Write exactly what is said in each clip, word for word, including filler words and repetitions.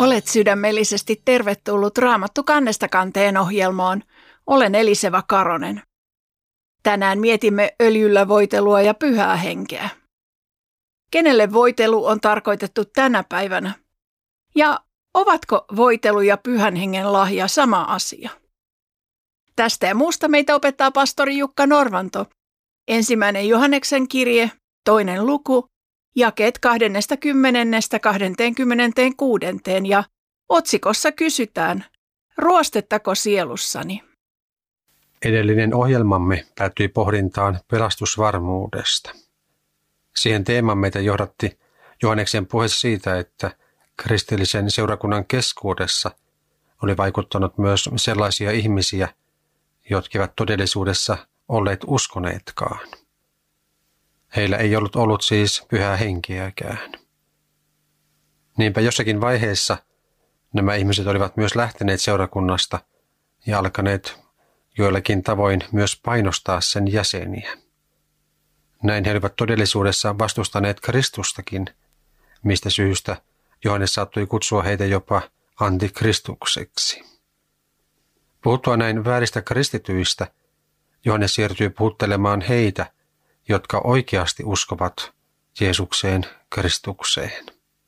Olet sydämellisesti tervetullut Raamattu kannesta kanteen ohjelmaan. Olen Eliseva Karonen. Tänään mietimme öljyllä voitelua ja pyhää henkeä. Kenelle voitelu on tarkoitettu tänä päivänä? Ja ovatko voitelu ja pyhän hengen lahja sama asia? Tästä ja muusta meitä opettaa pastori Jukka Norvanto. Ensimmäinen Johanneksen kirje, toinen luku, jakeet kaksikymmentä kaksikymmentäkuusi ja otsikossa kysytään, ruostettako sielussani? Edellinen ohjelmamme päättyi pohdintaan pelastusvarmuudesta. Siihen teemaan meitä johdatti Johanneksen puhe siitä, että kristillisen seurakunnan keskuudessa oli vaikuttanut myös sellaisia ihmisiä, jotka eivät todellisuudessa olleet uskoneetkaan. Heillä ei ollut ollut siis pyhää henkeäkään. Niinpä jossakin vaiheessa nämä ihmiset olivat myös lähteneet seurakunnasta ja alkaneet joillakin tavoin myös painostaa sen jäseniä. Näin he olivat todellisuudessa vastustaneet Kristustakin, mistä syystä Johannes saattoi kutsua heitä jopa antikristukseksi. Puhuttua näin vääristä kristityistä, Johannes siirtyy puhuttelemaan heitä, jotka oikeasti uskovat Jeesukseen, Kristukseen.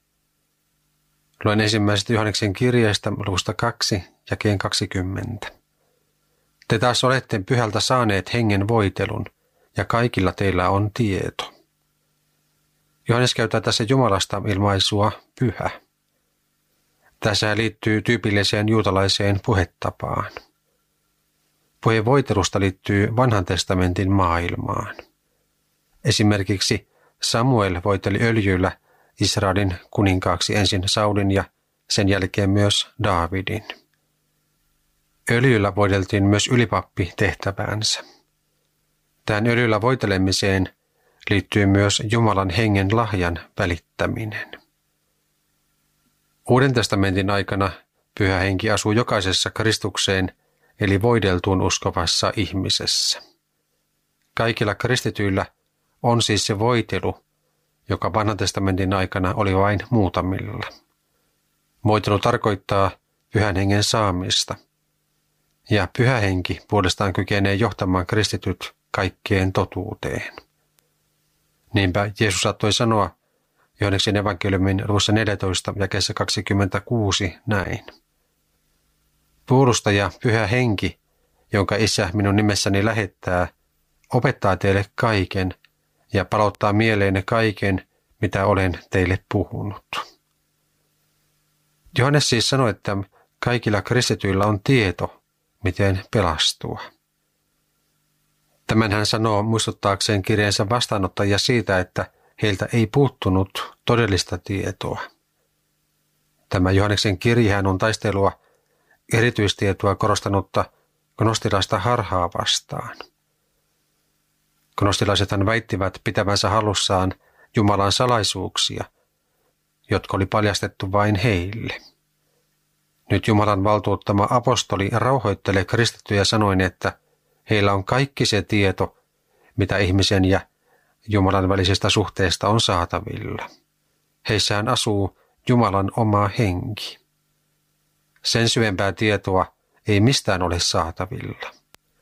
Luen ensimmäisestä Johanneksen kirjeestä luvusta kaksi, jakeen kaksikymmentä. Te taas olette pyhältä saaneet hengen voitelun, ja kaikilla teillä on tieto. Johannes käyttää tässä Jumalasta ilmaisua pyhä. Tässä liittyy tyypilliseen juutalaiseen puhetapaan. Puhe voitelusta liittyy vanhan testamentin maailmaan. Esimerkiksi Samuel voiteli öljyllä Israelin kuninkaaksi ensin Saulin ja sen jälkeen myös Daavidin. Öljyllä voideltiin myös ylipappi tehtäväänsä. Tähän öljyllä voitelemiseen liittyy myös Jumalan hengen lahjan välittäminen. Uuden testamentin aikana pyhä henki asuu jokaisessa Kristukseen eli voideltuun uskovassa ihmisessä. Kaikilla kristityillä on siis se voitelu, joka vanhan testamentin aikana oli vain muutamilla. Voitelu tarkoittaa pyhän hengen saamista, ja pyhä henki puolestaan kykenee johtamaan kristityt kaikkeen totuuteen. Niinpä Jeesus saattoi sanoa Johanneksen evankeliumin luvussa neljätoista jakeessa kaksikymmentäkuusi näin. Puolustaja pyhä henki, jonka Isä minun nimessäni lähettää, opettaa teille kaiken ja palauttaa mieleenne kaiken, mitä olen teille puhunut. Johannes siis sanoi, että kaikilla kristityillä on tieto, miten pelastua. Tämän hän sanoo muistuttaakseen kirjeensä vastaanottajia siitä, että heiltä ei puuttunut todellista tietoa. Tämä Johanneksen kirjehän on taistelua erityistietoa korostanutta gnostilaista harhaa vastaan. Gnostilaisethan väittivät pitävänsä hallussaan Jumalan salaisuuksia, jotka oli paljastettu vain heille. Nyt Jumalan valtuuttama apostoli rauhoittelee kristittyjä sanoen, että heillä on kaikki se tieto, mitä ihmisen ja Jumalan välisestä suhteesta on saatavilla. Heissään asuu Jumalan oma henki. Sen syvempää tietoa ei mistään ole saatavilla.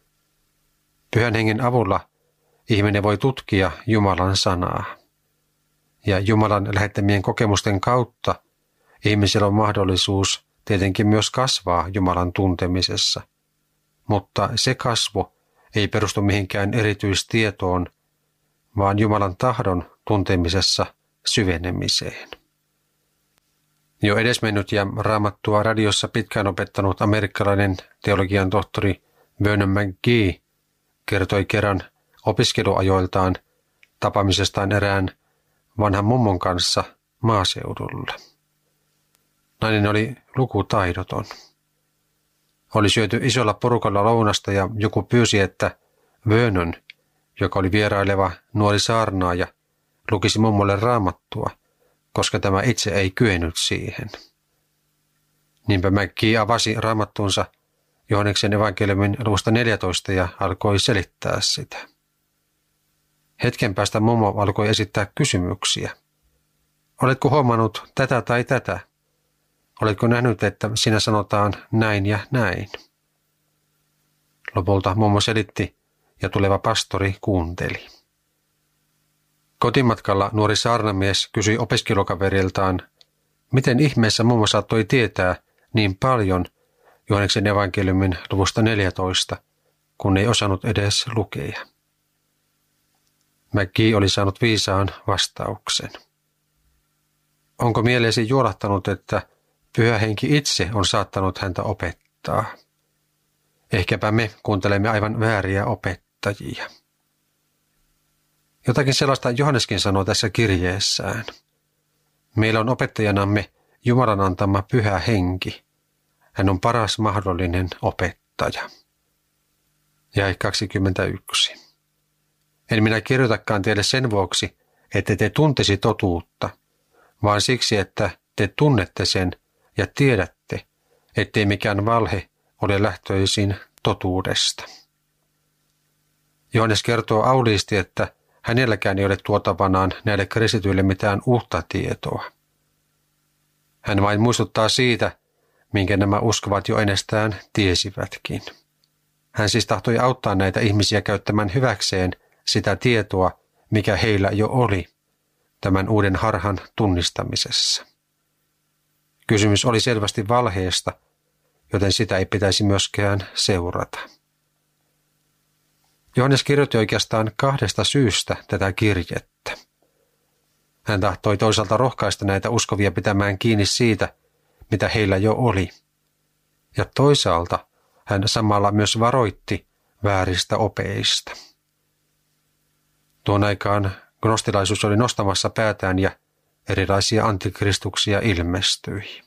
Pyhän hengen avulla ihminen voi tutkia Jumalan sanaa. Ja Jumalan lähettämien kokemusten kautta ihmisellä on mahdollisuus tietenkin myös kasvaa Jumalan tuntemisessa. Mutta se kasvu ei perustu mihinkään erityistietoon, vaan Jumalan tahdon tuntemisessa syvenemiseen. Jo edesmennyt ja Raamattua radiossa pitkään opettanut amerikkalainen teologian tohtori Vernon McGee kertoi kerran opiskeluajoiltaan tapaamisestaan erään vanhan mummon kanssa maaseudulla. Nainen oli lukutaidoton. Oli syöty isolla porukalla lounasta ja joku pyysi, että Vernon, joka oli vieraileva nuori saarnaaja, lukisi mummolle Raamattua, koska tämä itse ei kyennyt siihen. Niinpä McGee avasi Raamattunsa Johanneksen evankeliumin luvusta neljätoista ja alkoi selittää sitä. Hetken päästä mummo alkoi esittää kysymyksiä. Oletko huomannut tätä tai tätä? oletko nähnyt, että siinä sanotaan näin ja näin? Lopulta mummo selitti ja tuleva pastori kuunteli. Kotimatkalla nuori saarnamies kysyi opiskelukaveriltaan, miten ihmeessä mummo saattoi tietää niin paljon Johanneksen evankeliumin luvusta neljätoista, kun ei osannut edes lukea. McGee oli saanut viisaan vastauksen. Onko mieleesi juolahtanut, että Pyhä Henki itse on saattanut häntä opettaa? Ehkäpä me kuuntelemme aivan vääriä opettajia. Jotakin sellaista Johanneskin sanoo tässä kirjeessään. Meillä on opettajanamme Jumalan antama Pyhä Henki. Hän on paras mahdollinen opettaja. Jae kaksikymmentäyksi. En minä kirjoitakaan teille sen vuoksi, että te tuntisi totuutta, vaan siksi, että te tunnette sen ja tiedätte, ettei mikään valhe ole lähtöisin totuudesta. Johannes kertoo auliisti, että hänelläkään ei ole tuotavanaan näille kristityille mitään uutta tietoa. Hän vain muistuttaa siitä, minkä nämä uskovat jo ennestään tiesivätkin. Hän siis tahtoi auttaa näitä ihmisiä käyttämään hyväkseen sitä tietoa, mikä heillä jo oli tämän uuden harhan tunnistamisessa. Kysymys oli selvästi valheesta, joten sitä ei pitäisi myöskään seurata. Johannes kirjoitti oikeastaan kahdesta syystä tätä kirjettä. Hän tahtoi toisaalta rohkaista näitä uskovia pitämään kiinni siitä, mitä heillä jo oli. Ja toisaalta hän samalla myös varoitti vääristä opeista. Tuon aikaan gnostilaisuus oli nostamassa päätään ja erilaisia antikristuksia ilmestyi.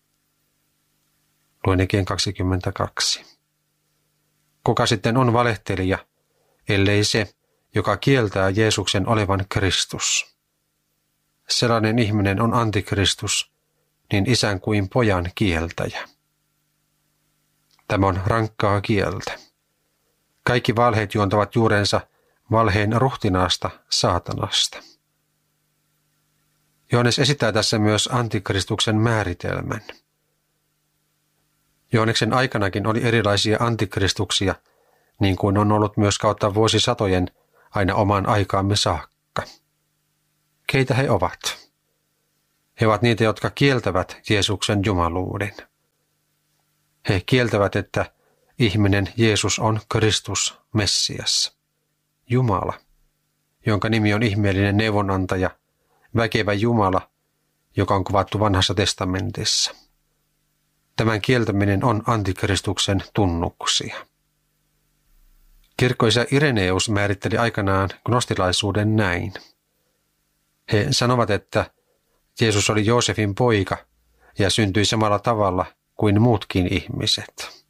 Luen ikään kaksikymmentäkaksi. Kuka sitten on valehtelija, ellei se, joka kieltää Jeesuksen olevan Kristus? Sellainen ihminen on antikristus, niin isän kuin pojan kieltäjä. Tämä on rankkaa kieltä. Kaikki valheet juontavat juurensa valheen ruhtinaasta, saatanasta. Johannes esittää tässä myös antikristuksen määritelmän. Johanneksen aikanakin oli erilaisia antikristuksia, niin kuin on ollut myös kautta vuosisatojen aina omaan aikaamme saakka. Keitä he ovat? He ovat niitä, jotka kieltävät Jeesuksen jumaluuden. He kieltävät, että ihminen Jeesus on Kristus, Messias, Jumala, jonka nimi on ihmeellinen neuvonantaja, väkevä Jumala, joka on kuvattu vanhassa testamentissa. Tämän kieltäminen on antikristuksen tunnuksia. Kirkkoisä Ireneus määritteli aikanaan gnostilaisuuden näin. He sanovat, että Jeesus oli Joosefin poika ja syntyi samalla tavalla kuin muutkin ihmiset.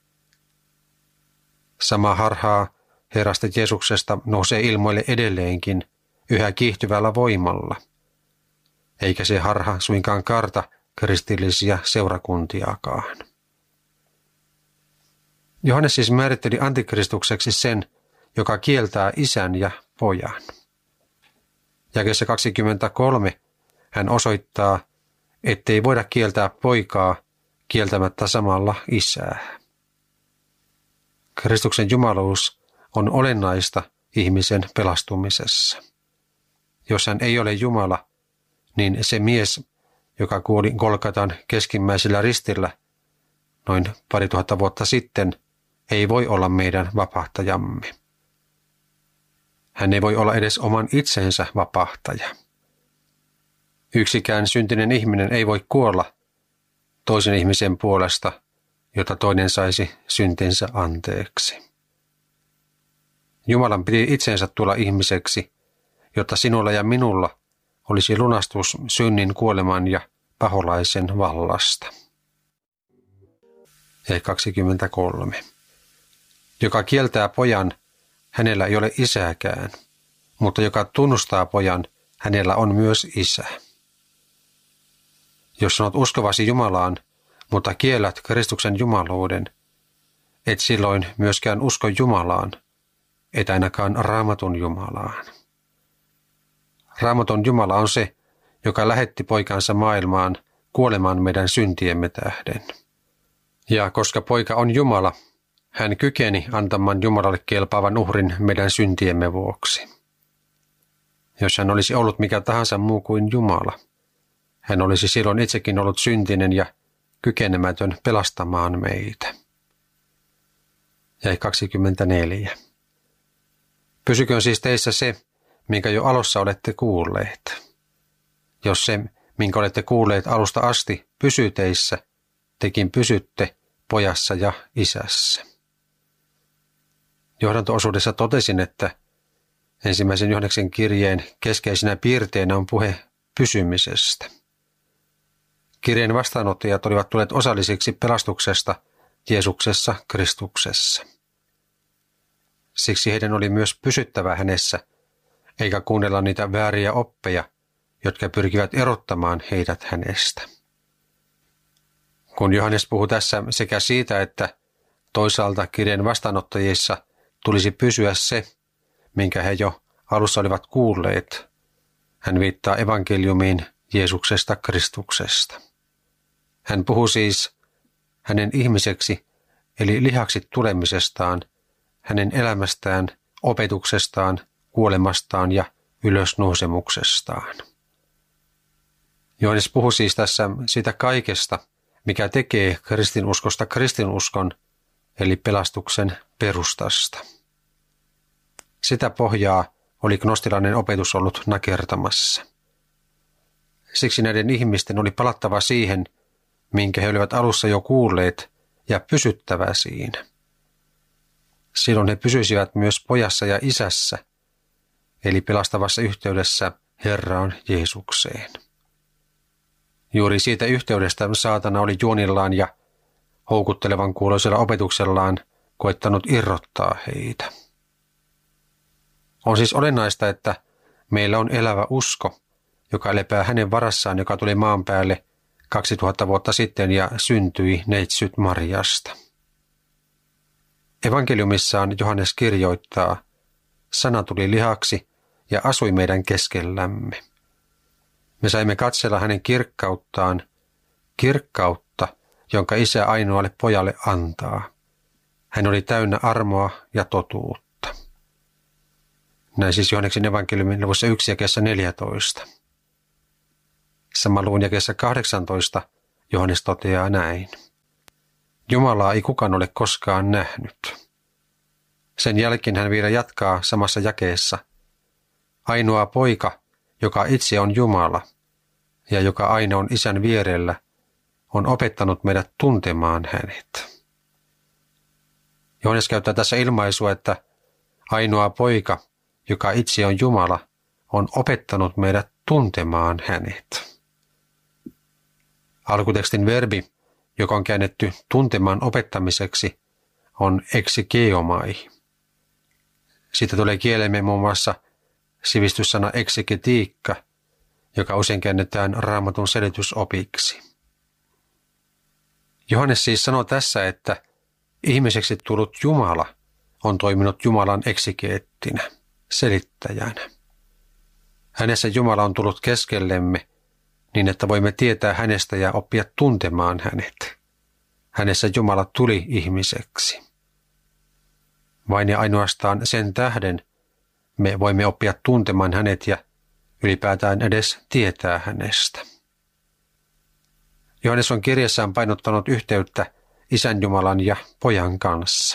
Sama harhaa Herrasta Jeesuksesta nousee ilmoille edelleenkin yhä kiihtyvällä voimalla, eikä se harha suinkaan karta kristillisiä seurakuntiakaan. Johannes siis määritteli antikristukseksi sen, joka kieltää isän ja pojan. Jakeessa kaksikymmentäkolme hän osoittaa, ettei voida kieltää poikaa kieltämättä samalla isää. Kristuksen jumaluus on olennaista ihmisen pelastumisessa. Jos hän ei ole Jumala, niin se mies, joka kuoli Golgatan keskimmäisellä ristillä noin pari tuhatta vuotta sitten, ei voi olla meidän vapahtajamme. Hän ei voi olla edes oman itsensä vapahtaja. Yksikään syntinen ihminen ei voi kuolla toisen ihmisen puolesta, jotta toinen saisi syntinsä anteeksi. Jumalan piti itsensä tulla ihmiseksi, jotta sinulla ja minulla olisi lunastus synnin, kuoleman ja paholaisen vallasta. Ja kaksikymmentäkolme. Joka kieltää pojan, hänellä ei ole isääkään, mutta joka tunnustaa pojan, hänellä on myös isä. Jos sanot uskovasi Jumalaan, mutta kiellät Kristuksen jumaluuden, et silloin myöskään usko Jumalaan, et ainakaan Raamatun Jumalaan. Raamatun Jumala on se, joka lähetti poikansa maailmaan kuolemaan meidän syntiemme tähden. Ja koska poika on Jumala, hän kykeni antamaan Jumalalle kelpaavan uhrin meidän syntiemme vuoksi. Jos hän olisi ollut mikä tahansa muu kuin Jumala, hän olisi silloin itsekin ollut syntinen ja kykenemätön pelastamaan meitä. Jäi kaksikymmentäneljä. Pysyköön siis teissä se, minkä jo alussa olette kuulleet. Jos se, minkä olette kuulleet alusta asti, pysyy teissä, tekin pysytte pojassa ja isässä. Johdanto-osuudessa totesin, että ensimmäisen Johanneksen kirjeen keskeisenä piirteenä on puhe pysymisestä. Kirjeen vastaanottajat olivat tulleet osallisiksi pelastuksesta Jeesuksessa Kristuksessa. Siksi heidän oli myös pysyttävä hänessä, eikä kuunnella niitä vääriä oppeja, jotka pyrkivät erottamaan heidät hänestä. Kun Johannes puhuu tässä sekä siitä, että toisaalta kirjeen vastaanottajissa tulisi pysyä se, minkä he jo alussa olivat kuulleet, hän viittaa evankeliumiin Jeesuksesta Kristuksesta. Hän puhuu siis hänen ihmiseksi eli lihaksi tulemisestaan, hänen elämästään, opetuksestaan, kuolemastaan ja ylösnousemuksestaan. Johannes puhuu siis tässä siitä kaikesta, mikä tekee kristinuskosta kristinuskon, eli pelastuksen perustasta. Sitä pohjaa oli gnostilainen opetus ollut nakertamassa. Siksi näiden ihmisten oli palattava siihen, minkä he olivat alussa jo kuulleet, ja pysyttävä siinä. Silloin he pysyisivät myös pojassa ja isässä, eli pelastavassa yhteydessä Herraan Jeesukseen. Juuri siitä yhteydestä saatana oli juonillaan ja houkuttelevan kuuloisella opetuksellaan koettanut irrottaa heitä. On siis olennaista, että meillä on elävä usko, joka lepää hänen varassaan, joka tuli maan päälle kaksituhatta vuotta sitten ja syntyi neitsyt Mariasta. Evankeliumissaan Johannes kirjoittaa, sana tuli lihaksi ja asui meidän keskellämme. Me saimme katsella hänen kirkkauttaan, kirkkautta, jonka isä ainoalle pojalle antaa. Hän oli täynnä armoa ja totuutta. Näin siis Johanneksen evankeliumin luvussa yksi jakeessa neljätoista. Sama luvun jakeessa kahdeksantoista Johannes toteaa näin. Jumalaa ei kukaan ole koskaan nähnyt. Sen jälkeen hän vielä jatkaa samassa jakeessa. Ainoa poika, joka itse on Jumala ja joka aina on isän vierellä, on opettanut meidät tuntemaan hänet. Johannes käyttää tässä ilmaisua, että ainoa poika, joka itse on Jumala, on opettanut meidät tuntemaan hänet. Alkutekstin verbi, joka on käännetty tuntemaan opettamiseksi, on exegeomai. Siitä tulee kielemme muun muassa sivistyssana exegetiikka, joka usein käännetään Raamatun selitysopiksi. Johannes siis sanoo tässä, että ihmiseksi tullut Jumala on toiminut Jumalan exegeettinä, selittäjänä. Hänessä Jumala on tullut keskellemme niin, että voimme tietää hänestä ja oppia tuntemaan hänet. Hänessä Jumala tuli ihmiseksi. Vain ja ainoastaan sen tähden me voimme oppia tuntemaan hänet ja ylipäätään edes tietää hänestä. Johannes on kirjassaan painottanut yhteyttä Isän Jumalan ja Pojan kanssa.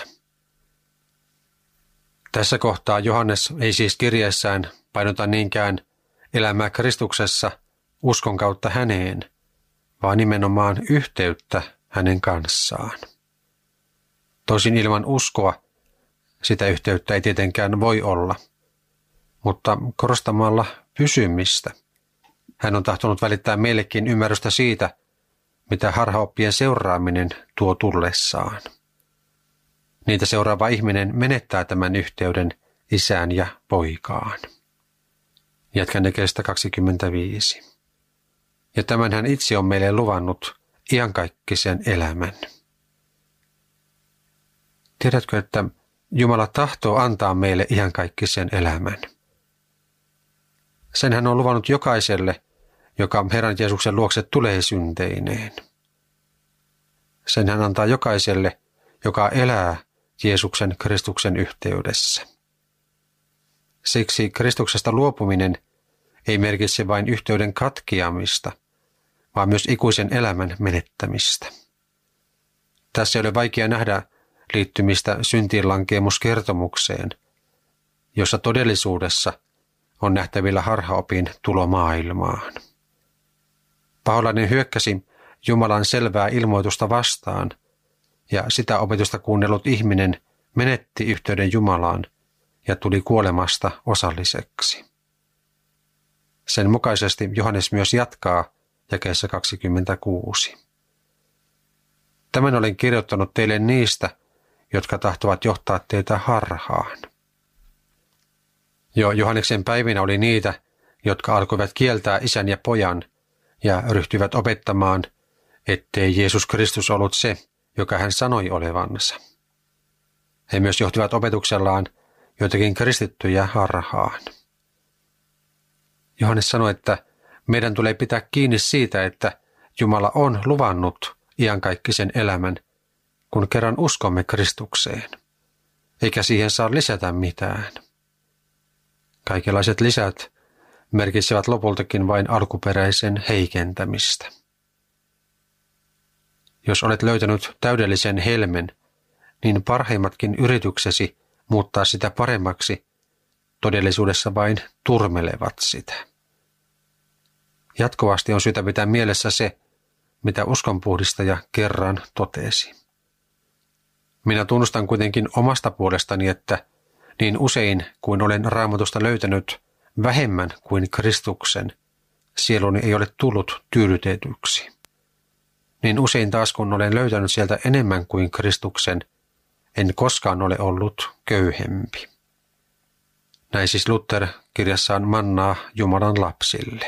Tässä kohtaa Johannes ei siis kirjassaan painota niinkään elämää Kristuksessa uskon kautta häneen, vaan nimenomaan yhteyttä hänen kanssaan. Tosin ilman uskoa sitä yhteyttä ei tietenkään voi olla, mutta korostamalla pysymistä hän on tahtonut välittää meillekin ymmärrystä siitä, mitä harhaoppien seuraaminen tuo tullessaan. Niitä seuraava ihminen menettää tämän yhteyden isään ja poikaan. Jatkan jakeesta kaksikymmentäviisi. Ja tämän hän itse on meille luvannut iankaikkisen elämän. Tiedätkö, että Jumala tahtoo antaa meille iankaikkisen elämän? Sen hän on luvannut jokaiselle, joka Herran Jeesuksen luokse tulee synteineen. Sen hän antaa jokaiselle, joka elää Jeesuksen Kristuksen yhteydessä. Siksi Kristuksesta luopuminen ei merkitse vain yhteyden katkeamista, vaan myös ikuisen elämän menettämistä. Tässä ei ole vaikea nähdä liittymistä syntiinlankeemuskertomukseen, jossa todellisuudessa on nähtävillä harhaopin tulo maailmaan. Paholainen hyökkäsi Jumalan selvää ilmoitusta vastaan, ja sitä opetusta kuunnellut ihminen menetti yhteyden Jumalaan ja tuli kuolemasta osalliseksi. Sen mukaisesti Johannes myös jatkaa jakeessa kaksikymmentäkuusi. Tämän olen kirjoittanut teille niistä, jotka tahtovat johtaa teitä harhaan. Jo Johanneksen päivinä oli niitä, jotka alkoivat kieltää isän ja pojan ja ryhtyivät opettamaan, ettei Jeesus Kristus ollut se, joka hän sanoi olevansa. He myös johtivat opetuksellaan joitakin kristittyjä harhaan. Johannes sanoi, että meidän tulee pitää kiinni siitä, että Jumala on luvannut iankaikkisen elämän, kun kerran uskomme Kristukseen, eikä siihen saa lisätä mitään. Kaikenlaiset lisät merkitsevät lopultakin vain alkuperäisen heikentämistä. Jos olet löytänyt täydellisen helmen, niin parhaimmatkin yrityksesi muuttaa sitä paremmaksi todellisuudessa vain turmelevat sitä. Jatkuvasti on syytä pitää mielessä se, mitä uskonpuhdistaja kerran totesi. Minä tunnustan kuitenkin omasta puolestani, että niin usein kuin olen Raamatusta löytänyt vähemmän kuin Kristuksen, sieluni ei ole tullut tyydytetyksi. Niin usein taas kun olen löytänyt sieltä enemmän kuin Kristuksen, en koskaan ole ollut köyhempi. Näin siis Luther kirjassaan Mannaa Jumalan lapsille.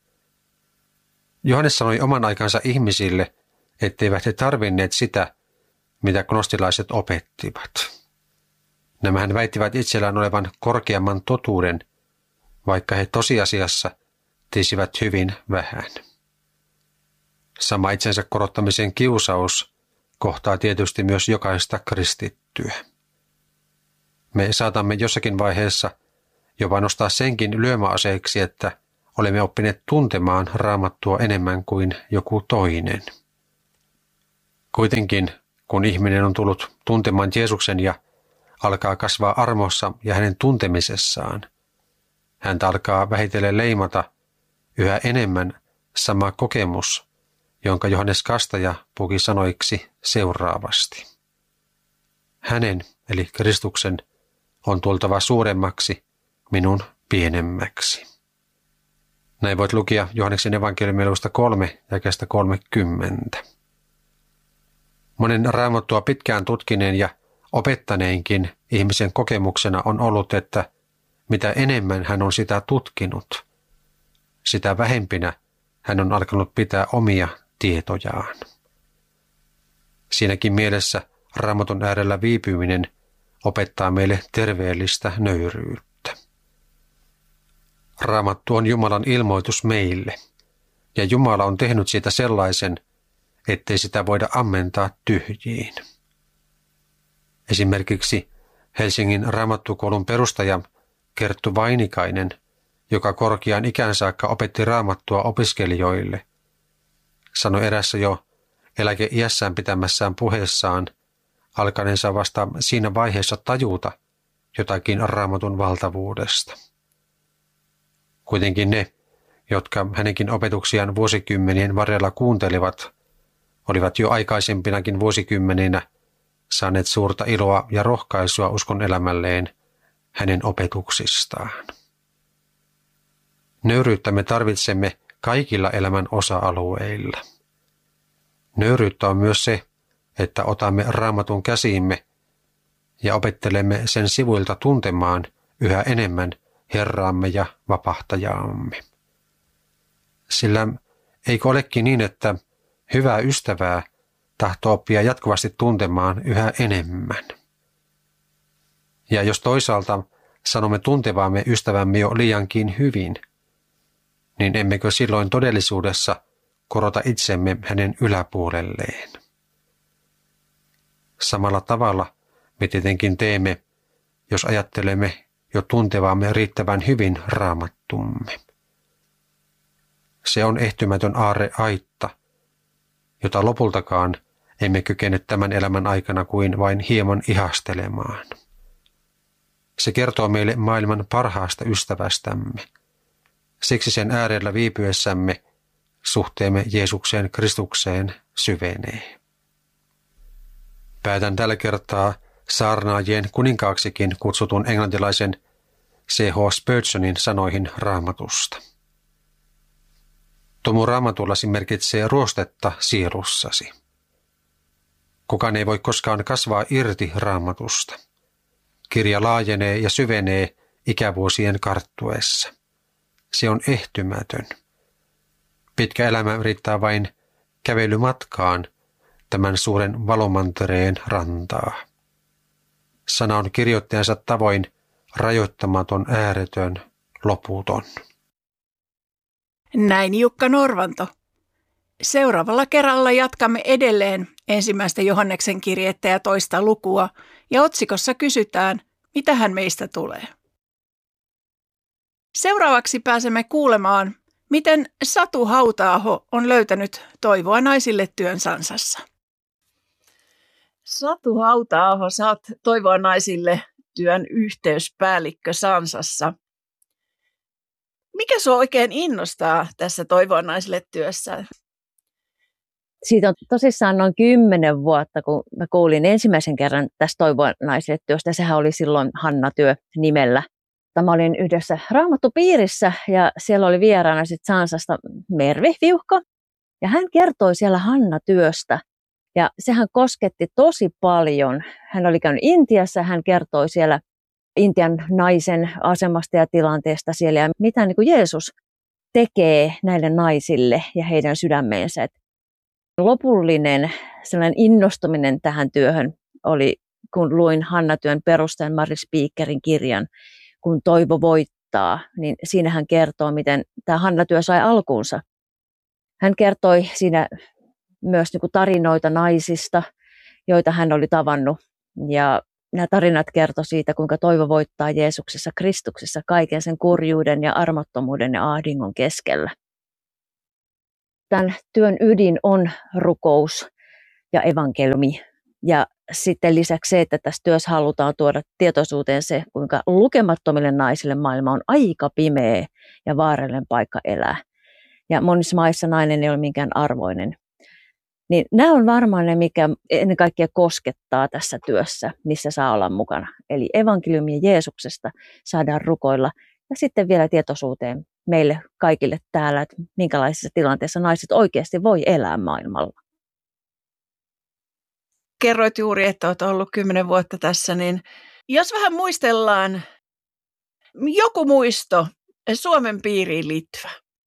Johannes sanoi oman aikansa ihmisille, etteivät he tarvinneet sitä, mitä gnostilaiset opettivat. Nämähän väittivät itsellään olevan korkeamman totuuden, vaikka he tosiasiassa tiesivät hyvin vähän. Sama itsensä korottamisen kiusaus kohtaa tietysti myös jokaista kristittyä. Me saatamme jossakin vaiheessa jopa nostaa senkin lyömäaseeksi, että olemme oppineet tuntemaan Raamattua enemmän kuin joku toinen. Kuitenkin, kun ihminen on tullut tuntemaan Jeesuksen ja alkaa kasvaa armossa ja hänen tuntemisessaan, häntä alkaa vähitellen leimata yhä enemmän sama kokemus, jonka Johannes Kastaja puki sanoiksi seuraavasti. Hänen, eli Kristuksen, on tultava suuremmaksi, minun pienemmäksi. Näin voit lukea Johanneksen evankeliumiluvusta kolme jakeesta kolmekymmentä. Monen Raamattua pitkään tutkineen ja opettaneenkin ihmisen kokemuksena on ollut, että mitä enemmän hän on sitä tutkinut, sitä vähempinä hän on alkanut pitää omia tietojaan. Siinäkin mielessä Raamatun äärellä viipyminen opettaa meille terveellistä nöyryyttä. Raamattu on Jumalan ilmoitus meille, ja Jumala on tehnyt siitä sellaisen, ettei sitä voida ammentaa tyhjiin. Esimerkiksi Helsingin Raamattukoulun perustaja Kerttu Vainikainen, joka korkeaan ikään saakka opetti Raamattua opiskelijoille, sanoi erässä jo eläkeiässään pitämässään puheessaan alkaneensa vasta siinä vaiheessa tajuta jotakin Raamatun valtavuudesta. Kuitenkin ne, jotka hänenkin opetuksiaan vuosikymmenien varrella kuuntelivat, olivat jo aikaisempinakin vuosikymmeninä saaneet suurta iloa ja rohkaisua uskon elämälleen hänen opetuksistaan. Nöyryyttä me tarvitsemme kaikilla elämän osa-alueilla. Nöyryyttä on myös se, että otamme Raamatun käsiimme ja opettelemme sen sivuilta tuntemaan yhä enemmän Herraamme ja vapahtajaamme. Sillä eikö olekin niin, että hyvää ystävää tahtoo oppia jatkuvasti tuntemaan yhä enemmän? Ja jos toisaalta sanomme tuntevaamme ystävämme jo liiankin hyvin, niin emmekö silloin todellisuudessa korota itsemme hänen yläpuolelleen? Samalla tavalla me tietenkin teemme, jos ajattelemme jo tuntevamme riittävän hyvin raamattumme. Se on ehtymätön aarreaitta, jota lopultakaan emme kykene tämän elämän aikana kuin vain hieman ihastelemaan. Se kertoo meille maailman parhaasta ystävästämme. Siksi sen äärellä viipyessämme suhteemme Jeesukseen Kristukseen syvenee. Päätän tällä kertaa saarnaajien kuninkaaksikin kutsutun englantilaisen C H Spurgeonin sanoihin Raamatusta. Tomu raamatullasi merkitsee ruostetta sielussasi. Kukaan ei voi koskaan kasvaa irti Raamatusta. Kirja laajenee ja syvenee ikävuosien karttuessa. Se on ehtymätön. Pitkä elämä riittää vain kävelymatkaan tämän suuren valomantereen rantaa. Sana on kirjoittajansa tavoin rajoittamaton, ääretön, loputon. Näin Jukka Norvanto. Seuraavalla kerralla jatkamme edelleen ensimmäistä Johanneksen kirjettä ja toista lukua, ja otsikossa kysytään, mitä hän meistä tulee. Seuraavaksi pääsemme kuulemaan, miten Satu Hauta-aho on löytänyt toivoa naisille työn Sansassa. Satu Hauta-aho, sä oot Toivoa naisille työn yhteyspäällikkö Sansassa. Mikä sua oikein innostaa tässä Toivoa naisille työssä? Siitä on tosissaan noin kymmenen vuotta, kun mä kuulin ensimmäisen kerran tästä Toivoa naisille työstä. Sehän oli silloin Hanna-työ nimellä. Mä olin yhdessä raamattupiirissä ja siellä oli vieraana sitten Sansasta Mervi Viuhko. Ja hän kertoi siellä Hanna-työstä. Ja sehän kosketti tosi paljon. Hän oli käynyt Intiassa, hän kertoi siellä Intian naisen asemasta ja tilanteesta siellä ja mitä niin kuin Jeesus tekee näille naisille ja heidän sydämeensä. Lopullinen sellainen innostuminen tähän työhön oli, kun luin Hanna-työn perustajan Mari Speakerin kirjan, Kun toivo voittaa, niin siinä hän kertoo, miten tämä Hanna-työ sai alkuunsa. Hän kertoi siinä myös niin kuin tarinoita naisista, joita hän oli tavannut. Ja nämä tarinat kertoi siitä, kuinka toivo voittaa Jeesuksessa Kristuksessa kaiken sen kurjuuden ja armottomuuden ja ahdingon keskellä. Tämän työn ydin on rukous ja evankeliumi. Ja sitten lisäksi se, että tässä työssä halutaan tuoda tietoisuuteen se, kuinka lukemattomille naisille maailma on aika pimeä ja vaarallinen paikka elää. Ja monissa maissa nainen ei ole minkään arvoinen. Niin nämä on varmaan ne, mikä ennen kaikkea koskettaa tässä työssä, missä saa olla mukana. Eli evankeliumia Jeesuksesta saadaan rukoilla ja sitten vielä tietoisuuteen meille kaikille täällä, että minkälaisissa tilanteissa naiset oikeasti voi elää maailmalla. Kerroit juuri, että olet ollut kymmenen vuotta tässä, niin jos vähän muistellaan joku muisto Suomen piiriin liittyvä.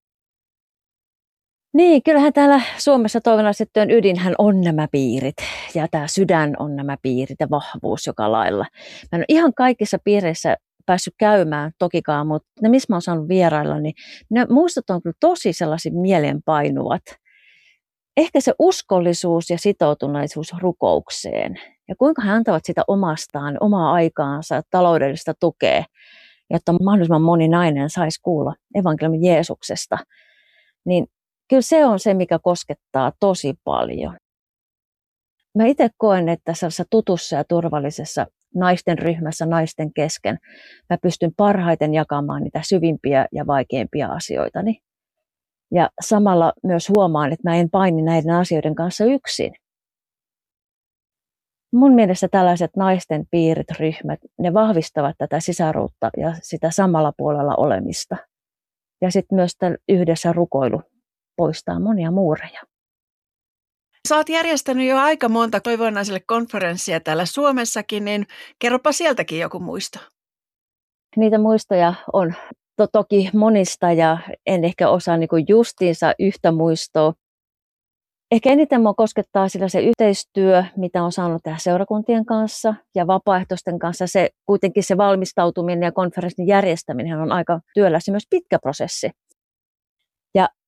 Niin, kyllähän täällä Suomessa Toivon naisille työn ydinhän on nämä piirit ja tämä sydän on nämä piirit ja vahvuus joka lailla. Mä en ole ihan kaikissa piireissä päässyt käymään tokikaan, mutta ne missä mä oon saanut vierailla, niin ne muistot on kyllä tosi sellaisia mielenpainuvat. Ehkä se uskollisuus ja sitoutuneisuus rukoukseen ja kuinka he antavat sitä omastaan, omaa aikaansa, taloudellista tukea, jotta mahdollisimman moni nainen saisi kuulla evankeliumin Jeesuksesta, niin kyllä se on se, mikä koskettaa tosi paljon. Mä itse koen, että sellaisessa tutussa ja turvallisessa naisten ryhmässä, naisten kesken, mä pystyn parhaiten jakamaan niitä syvimpiä ja vaikeimpia asioitani. Ja samalla myös huomaan, että mä en paini näiden asioiden kanssa yksin. Mun mielestä tällaiset naisten piirit, ryhmät, ne vahvistavat tätä sisaruutta ja sitä samalla puolella olemista. Ja sitten myös yhdessä rukoilu poistaa monia muureja. Sä oot järjestänyt jo aika monta Toivon naisille konferenssia täällä Suomessakin, niin kerropa sieltäkin joku muisto. Niitä muistoja on to- toki monista ja en ehkä osaa niinku justiinsa yhtä muistoa. Ehkä eniten mua koskettaa sillä se yhteistyö, mitä on saanut tehdä seurakuntien kanssa ja vapaaehtoisten kanssa. Se, kuitenkin se valmistautuminen ja konferenssin järjestäminen on aika työläs ja myös pitkä prosessi.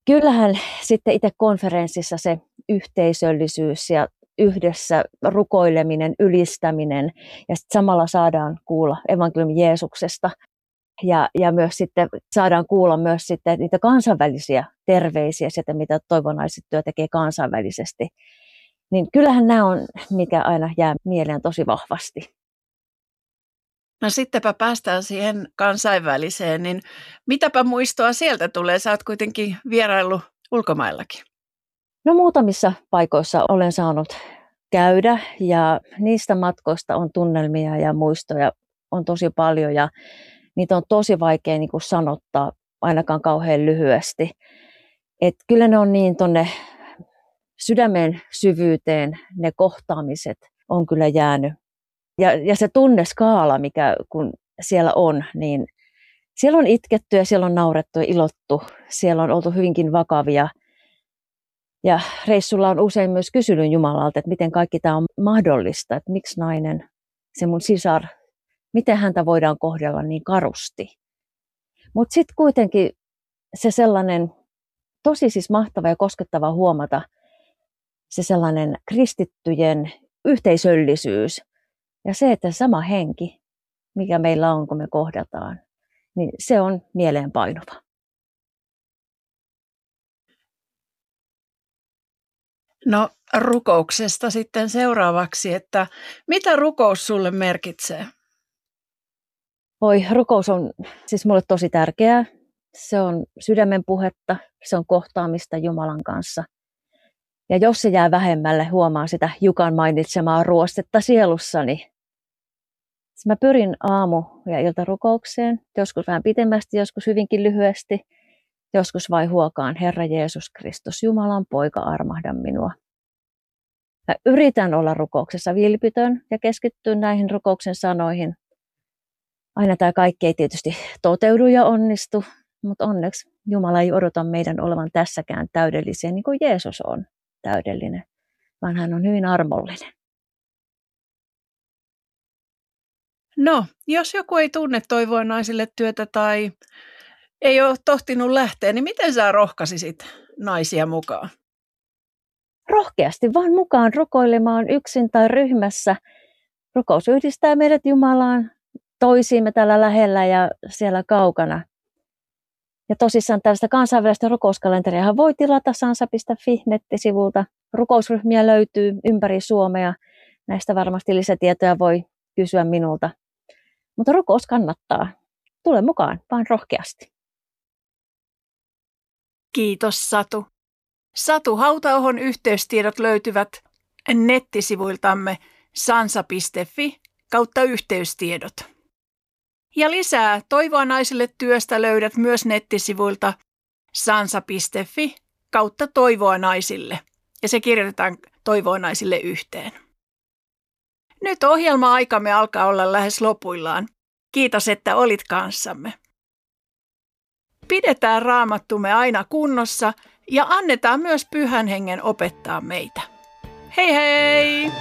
kyllähän sitten itse konferenssissa se yhteisöllisyys ja yhdessä rukoileminen, ylistäminen ja sitten samalla saadaan kuulla evankeliumi Jeesuksesta ja, ja myös sitten saadaan kuulla myös sitten niitä kansainvälisiä terveisiä sieltä, mitä Toivonaiset työ tekee kansainvälisesti. Niin kyllähän nämä on, mikä aina jää mieleen tosi vahvasti. No sittenpä päästään siihen kansainväliseen, niin mitäpä muistoa sieltä tulee? Sä oot kuitenkin vieraillut ulkomaillakin. No muutamissa paikoissa olen saanut käydä ja niistä matkoista on tunnelmia ja muistoja on tosi paljon ja niitä on tosi vaikea niin kuin sanottaa ainakaan kauhean lyhyesti. Et kyllä ne on niin tuonne sydämen syvyyteen, ne kohtaamiset on kyllä jäänyt. Ja, ja se tunneskaala, mikä kun siellä on, niin siellä on itketty ja siellä on naurettu ja ilottu. Siellä on oltu hyvinkin vakavia. Ja reissulla on usein myös kysynyt Jumalalta, että miten kaikki tämä on mahdollista. Että miksi nainen, se mun sisar, miten häntä voidaan kohdella niin karusti. Mutta sitten kuitenkin se sellainen tosi siis mahtava ja koskettava huomata, se sellainen kristittyjen yhteisöllisyys. Ja se, että sama henki, mikä meillä on, kun me kohdataan, niin se on mieleenpainuva. No rukouksesta sitten seuraavaksi, että mitä rukous sulle merkitsee? Oi, rukous on siis mulle tosi tärkeää. Se on sydämen puhetta, se on kohtaamista Jumalan kanssa. Ja jos se jää vähemmälle, huomaan sitä Jukan mainitsemaa ruostetta sielussani. Mä pyrin aamu- ja iltarukoukseen, joskus vähän pitemmästi, joskus hyvinkin lyhyesti, joskus vain huokaan Herra Jeesus Kristus, Jumalan poika, armahda minua. Mä yritän olla rukouksessa vilpitön ja keskittyä näihin rukouksen sanoihin. Aina tämä kaikki ei tietysti toteudu ja onnistu, mutta onneksi Jumala ei odota meidän olevan tässäkään täydellisiä niin kuin Jeesus on täydellinen, vaan hän on hyvin armollinen. No, jos joku ei tunne Toivonaisille työtä tai ei ole tohtinut lähteä, niin miten sä rohkaisisit naisia mukaan? Rohkeasti vaan mukaan rukoilemaan yksin tai ryhmässä. Rukous yhdistää meidät Jumalaan, toisiimme täällä lähellä ja siellä kaukana. Ja tosissaan tällaista kansainvälistä rukouskalenteriahan voi tilata sansa piste fi nettisivulta. Rukousryhmiä löytyy ympäri Suomea. Näistä varmasti lisätietoja voi kysyä minulta. Mutta rukous kannattaa. Tule mukaan, vaan rohkeasti. Kiitos Satu. Satu Hauta-ahon yhteystiedot löytyvät nettisivuiltamme sansa piste fi kautta yhteystiedot. Ja lisää Toivoa naisille työstä löydät myös nettisivuilta sansa piste fi kautta Toivoa naisille. Ja se kirjoitetaan Toivoa naisille yhteen. Nyt ohjelma-aikamme alkaa olla lähes lopuillaan. Kiitos, että olit kanssamme. Pidetään Raamattumme aina kunnossa ja annetaan myös Pyhän Hengen opettaa meitä. Hei hei!